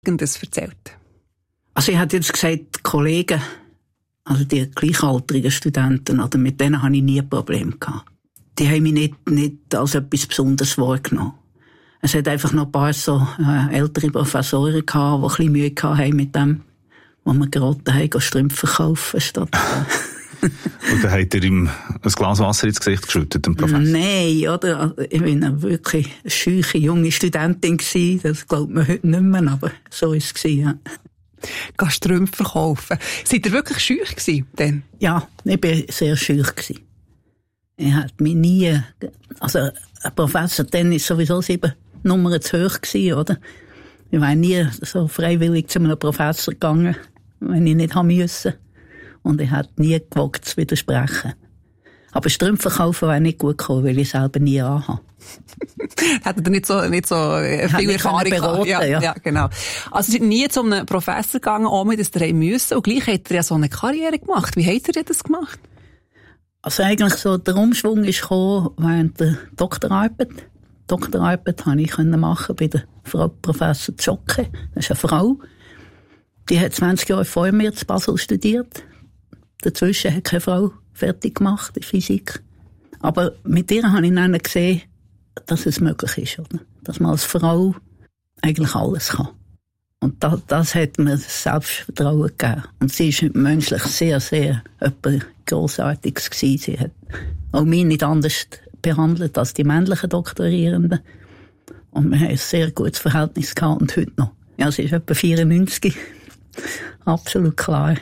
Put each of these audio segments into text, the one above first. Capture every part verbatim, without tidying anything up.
das erzählt? Also ich hätte jetzt gesagt, die Kollegen, also die gleichaltrigen Studenten, oder mit denen habe ich nie ein Problem gehabt. Die haben mich nicht, nicht als etwas Besonderes wahrgenommen. Es hat einfach noch ein paar so äh, ältere Professoren gehabt, die ein bisschen Mühe hatten mit dem, wo wir geraten haben, Strümpfe kaufen statt. Und dann hat er ihm ein Glas Wasser ins Gesicht geschüttet, dem Professor? Nein, oder? Ich war eine wirklich scheuche junge Studentin gewesen. Das glaubt man heute nicht mehr, aber so war es, ja. Gehst Strümpfe kaufen. Seid ihr wirklich scheuch gewesen, denn? Ja, ich war sehr scheuch gewesen. Ich hatte mich nie, also ein Professor, dann ist sowieso sieben Nummern zu hoch gewesen, oder? Ich war nie so freiwillig zu einem Professor gegangen, wenn ich nicht haben müssen. Und ich hätte nie gewagt zu widersprechen. Aber Strümpfe kaufen wäre nicht gut gekommen, weil ich selber nie anhabe. Hättet ihr nicht so, nicht so viel Erfahrung gehabt? Ja, ja. ja, genau. Also, ihr seid nie zu einem Professor gegangen, ohne dass ihr müssen. Und gleich habt ihr ja so eine Karriere gemacht. Wie habt ihr das gemacht? Also, eigentlich so, der Umschwung ist gekommen während der Doktorarbeit. Doktorarbeit konnte ich machen bei der Frau Professor Zschocke. Das ist eine Frau. Die hat zwanzig Jahre vor mir in Basel studiert. Dazwischen hat keine Frau fertig gemacht in Physik. Aber mit ihr habe ich dann gesehen, dass es möglich ist, oder? Dass man als Frau eigentlich alles kann. Und das, das hat mir das Selbstvertrauen gegeben. Und sie ist menschlich sehr, sehr etwas Grossartiges gewesen. Sie hat auch mich nicht anders behandelt als die männlichen Doktorierenden. Und wir haben ein sehr gutes Verhältnis gehabt und heute noch. Ja, sie ist etwa vierundneunzig. Absolut klar.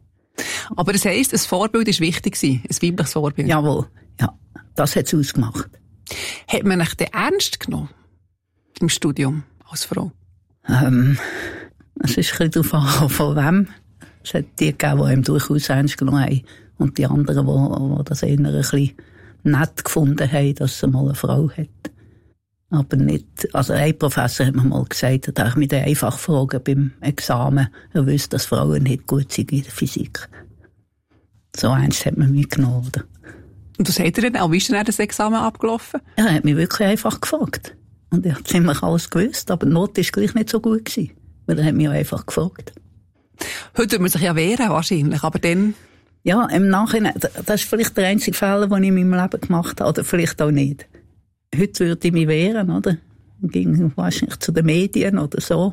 Aber das heisst, ein Vorbild war wichtig gewesen, ein weibliches Vorbild. Jawohl, ja, das hat es ausgemacht. Hat man euch denn ernst genommen im Studium als Frau? Ähm, es ist ein bisschen darauf angekommen, von wem. Es hat die gegeben, die ihm durchaus ernst genommen haben. Und die anderen, die, die das eher ein bisschen nett gefunden haben, dass es mal eine Frau hat. Aber nicht, also ein Professor hat mir mal gesagt, er hat mich dann einfach fragen beim Examen, er wüsste, dass Frauen nicht gut sind in der Physik. So ernst hat man mich genommen, oder? Und was hat er denn auch? Wie ist denn das Examen abgelaufen? Er hat mich wirklich einfach gefragt. Und ich habe ziemlich alles gewusst, aber die Note war gleich nicht so gut gewesen, weil er hat mich auch einfach gefragt. Heute würde man sich ja wehren, wahrscheinlich, aber dann... Ja, im Nachhinein, das ist vielleicht der einzige Fehler, den ich in meinem Leben gemacht habe, oder vielleicht auch nicht. Heute würde ich mich wehren, oder? Ich ging wahrscheinlich zu den Medien oder so.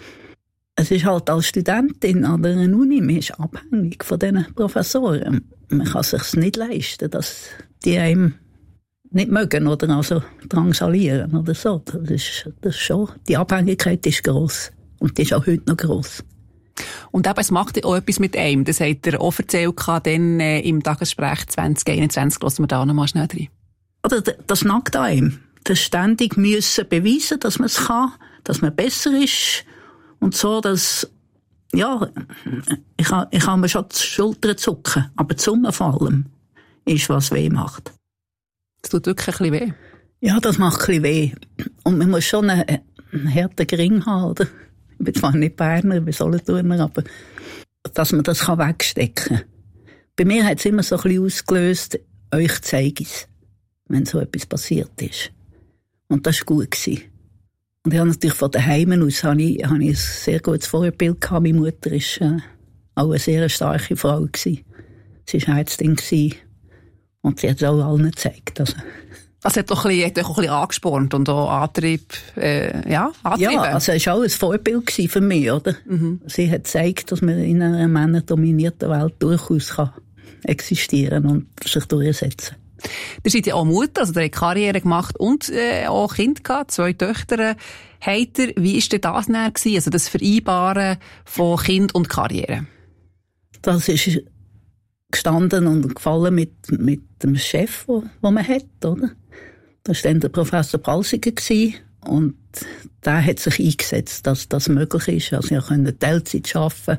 Es ist halt als Studentin an einer Uni, man ist abhängig von diesen Professoren. Man kann es sich nicht leisten, dass die einem nicht mögen oder also drangsalieren oder so. Das ist, das ist schon, die Abhängigkeit ist gross. Und die ist auch heute noch gross. Und eben, es macht auch etwas mit einem. Das hat er auch erzählt, dann äh, im Tagesgespräch zwanzig einundzwanzig. Lassen wir da noch mal schnell rein. Oder das nagt an ihm. Das ständig müssen beweisen, dass man es kann, dass man besser ist. Und so, dass, ja, ich kann, ich kann mir schon die Schultern zucken. Aber die Summe von allem ist, was weh macht. Das tut wirklich ein bisschen weh. Ja, das macht ein bisschen weh. Und man muss schon einen, einen harten Gring haben, oder? Ich bin zwar nicht Berner, ich bin Solothurner, aber dass man das wegstecken kann. Bei mir hat es immer so ein bisschen ausgelöst, euch zeige ich es, wenn so etwas passiert ist. Und das war gut gewesen. Und ich habe natürlich von daheim aus habe ich, habe ich ein sehr gutes Vorbild gehabt. Meine Mutter war äh, auch eine sehr starke Frau gewesen. Sie war Ärztin gewesen. Und sie hat es auch allen gezeigt. Also. Das hat doch ein bisschen, hat doch ein bisschen angespornt und auch Antrieb, äh, ja, antrieben. Ja, also es war auch ein Vorbild für mich, oder? Mhm. Sie hat gezeigt, dass man in einer männerdominierten Welt durchaus kann existieren und sich durchsetzen. Ihr seid ja auch Mutter, also ihr habt Karriere gemacht und äh, auch Kinder gehabt, zwei Töchter. Habt ihr, wie war denn das näher gewesen, also das Vereinbaren von Kind und Karriere? Das ist gestanden und gefallen mit, mit dem Chef, den man hat, oder? Das war dann der Professor Palsiger gewesen, und der hat sich eingesetzt, dass das möglich ist. Also ich konnte Teilzeit arbeiten.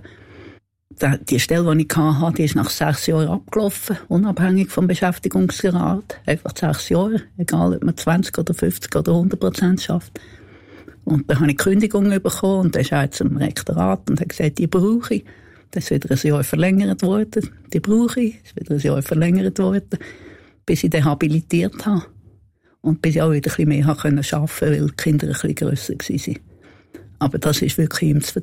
Die Stelle, die ich hatte, die ist nach sechs Jahren abgelaufen, unabhängig vom Beschäftigungsgrad. Einfach sechs Jahre, egal ob man zwanzig oder fünfzig oder hundert Prozent schafft. Und dann habe ich Kündigung bekommen und dann ist er jetzt im Rektorat und hat gesagt, die brauche ich. Das ist wieder ein Jahr verlängert worden. Die brauche ich. Das ist wieder ein Jahr verlängert worden, bis ich dann habilitiert habe. Und bis ich auch wieder ein bisschen mehr arbeiten konnte, weil die Kinder ein bisschen grösser waren. Aber das ist wirklich ihm zu